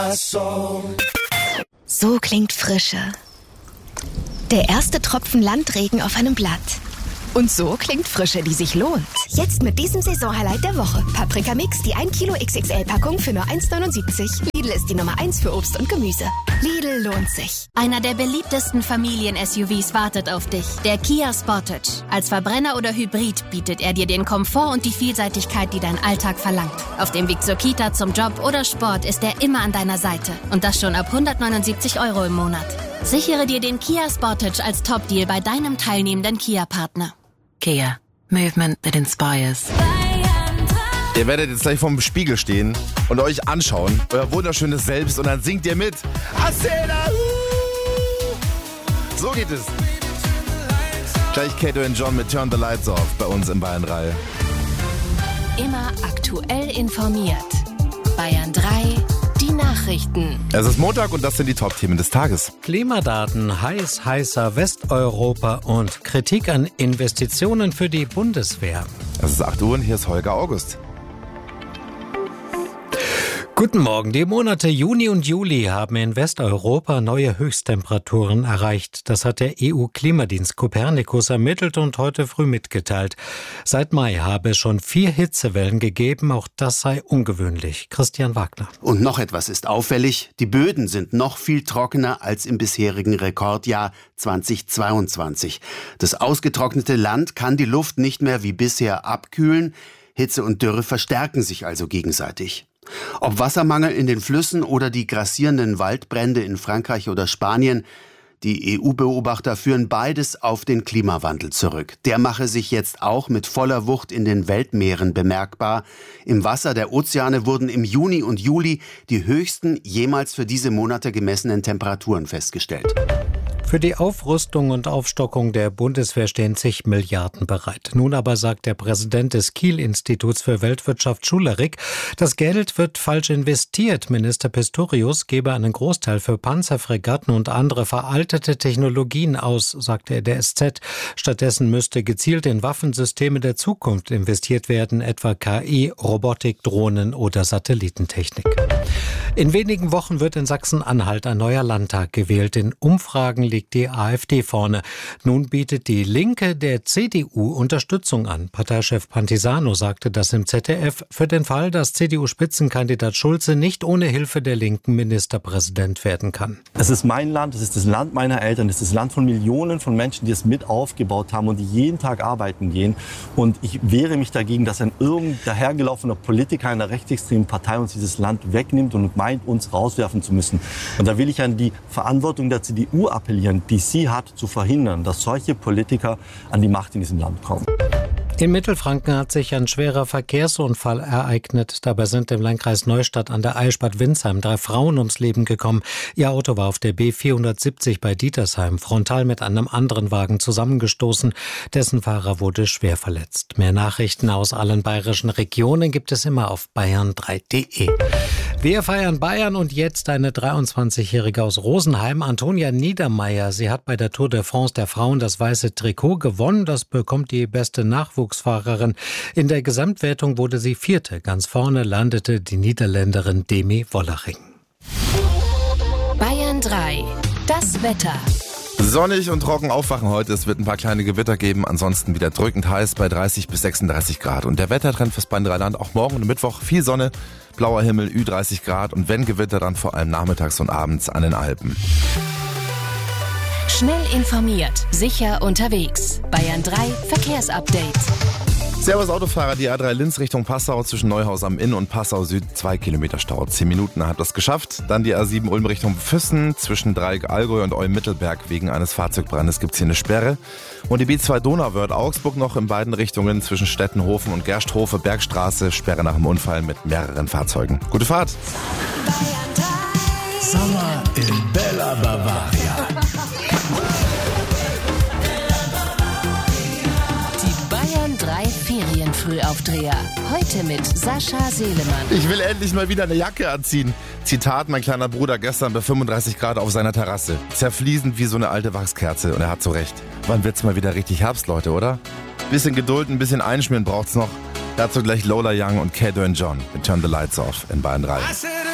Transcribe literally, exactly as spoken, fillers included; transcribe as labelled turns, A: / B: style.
A: So klingt Frische. Der erste Tropfen Landregen auf einem Blatt. Und so klingt Frische, die sich lohnt. Jetzt mit diesem Saisonhighlight der Woche. Paprika Mix, die ein Kilo X X L-Packung für nur eins neunundsiebzig. Lidl ist die Nummer eins für Obst und Gemüse. Lidl lohnt sich.
B: Einer der beliebtesten Familien-S U Vs wartet auf dich. Der Kia Sportage. Als Verbrenner oder Hybrid bietet er dir den Komfort und die Vielseitigkeit, die dein Alltag verlangt. Auf dem Weg zur Kita, zum Job oder Sport ist er immer an deiner Seite. Und das schon ab hundertneunundsiebzig Euro im Monat. Sichere dir den Kia Sportage als Top-Deal bei deinem teilnehmenden Kia-Partner.
C: Kia. Movement that inspires.
D: Ihr werdet jetzt gleich vorm Spiegel stehen und euch anschauen, euer wunderschönes Selbst, und dann singt ihr mit. Acela, uh! So geht es. Gleich Kato und John mit Turn the Lights Off bei uns in Bayern drei.
B: Immer aktuell informiert. Bayern drei, die Nachrichten.
D: Es ist Montag und das sind die Top-Themen des Tages.
E: Klimadaten, heiß, heißer Westeuropa und Kritik an Investitionen für die Bundeswehr.
D: Es ist acht Uhr und hier ist Holger August.
E: Guten Morgen. Die Monate Juni und Juli haben in Westeuropa neue Höchsttemperaturen erreicht. Das hat der E U-Klimadienst Copernicus ermittelt und heute früh mitgeteilt. Seit Mai habe es schon vier Hitzewellen gegeben. Auch das sei ungewöhnlich. Christian Wagner.
F: Und noch etwas ist auffällig. Die Böden sind noch viel trockener als im bisherigen Rekordjahr zweitausendzweiundzwanzig. Das ausgetrocknete Land kann die Luft nicht mehr wie bisher abkühlen. Hitze und Dürre verstärken sich also gegenseitig. Ob Wassermangel in den Flüssen oder die grassierenden Waldbrände in Frankreich oder Spanien, die E U-Beobachter führen beides auf den Klimawandel zurück. Der mache sich jetzt auch mit voller Wucht in den Weltmeeren bemerkbar. Im Wasser der Ozeane wurden im Juni und Juli die höchsten jemals für diese Monate gemessenen Temperaturen festgestellt.
E: Für die Aufrüstung und Aufstockung der Bundeswehr stehen zig Milliarden bereit. Nun aber sagt der Präsident des Kiel-Instituts für Weltwirtschaft Schulerich, das Geld wird falsch investiert. Minister Pistorius gebe einen Großteil für Panzerfregatten und andere veraltete Technologien aus, sagte er der S Z. Stattdessen müsste gezielt in Waffensysteme der Zukunft investiert werden, etwa K I, Robotik, Drohnen oder Satellitentechnik. In wenigen Wochen wird in Sachsen-Anhalt ein neuer Landtag gewählt. In Umfragen liegt die AfD vorne. Nun bietet die Linke der C D U Unterstützung an. Parteichef Pantisano sagte das im Z D F für den Fall, dass C D U-Spitzenkandidat Schulze nicht ohne Hilfe der Linken Ministerpräsident werden kann.
G: Es ist mein Land, es ist das Land meiner Eltern, es ist das Land von Millionen von Menschen, die es mit aufgebaut haben und die jeden Tag arbeiten gehen. Und ich wehre mich dagegen, dass ein irgendein dahergelaufener Politiker einer rechtsextremen Partei uns dieses Land wegnimmt und meint, uns rauswerfen zu müssen. Und da will ich an die Verantwortung der C D U appellieren, die sie hat, zu verhindern, dass solche Politiker an die Macht in diesem Land kommen.
E: In Mittelfranken hat sich ein schwerer Verkehrsunfall ereignet. Dabei sind im Landkreis Neustadt an der Eilstadt-Windsheim drei Frauen ums Leben gekommen. Ihr Auto war auf der B vierhundertsiebzig bei Dietersheim frontal mit einem anderen Wagen zusammengestoßen. Dessen Fahrer wurde schwer verletzt. Mehr Nachrichten aus allen bayerischen Regionen gibt es immer auf bayern drei punkt de. Wir feiern Bayern und jetzt eine dreiundzwanzigjährige aus Rosenheim, Antonia Niedermeyer. Sie hat bei der Tour de France der Frauen das weiße Trikot gewonnen. Das bekommt die beste Nachwuchsfahrerin. In der Gesamtwertung wurde sie Vierte. Ganz vorne landete die Niederländerin Demi Wollering.
B: Bayern drei, das Wetter.
D: Sonnig und trocken aufwachen heute. Es wird ein paar kleine Gewitter geben. Ansonsten wieder drückend heiß bei dreißig bis sechsunddreißig Grad. Und der Wettertrend fürs Bayern-Rheinland auch morgen und Mittwoch. Viel Sonne, blauer Himmel, Ü dreißig Grad. Und wenn Gewitter, dann vor allem nachmittags und abends an den Alpen.
B: Schnell informiert, sicher unterwegs. Bayern drei Verkehrsupdate.
D: Servus Autofahrer, die A drei Linz Richtung Passau zwischen Neuhaus am Inn und Passau Süd, zwei Kilometer Stau. Zehn Minuten hat das geschafft. Dann die A sieben Ulm Richtung Füssen zwischen Dreieck Allgäu und Olm-Mittelberg. Wegen eines Fahrzeugbrandes gibt es hier eine Sperre. Und die B zwei Donauwörth Augsburg noch in beiden Richtungen zwischen Stettenhofen und Gersthofe Bergstraße. Sperre nach dem Unfall mit mehreren Fahrzeugen. Gute Fahrt!
H: Sommer in Bella Bavaria.
B: Ferienfrühaufdreher. Heute mit Sascha Selemann.
D: Ich will endlich mal wieder eine Jacke anziehen. Zitat, mein kleiner Bruder gestern bei fünfunddreißig Grad auf seiner Terrasse. Zerfließend wie so eine alte Wachskerze. Und er hat so recht. Wann wird's mal wieder richtig Herbst, Leute, oder? Bisschen Geduld, ein bisschen Einschmieren braucht's noch. Dazu gleich Lola Young und Kato und John mit Turn the Lights Off in Bayern drei.